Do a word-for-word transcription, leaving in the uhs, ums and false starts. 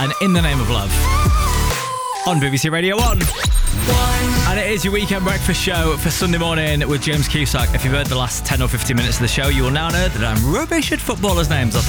and In the Name of Love on B B C Radio one. And it is your weekend breakfast show for Sunday morning with James Cusack. If you've heard the last ten or fifteen minutes of the show, you will now know that I'm rubbish at footballers' names. I think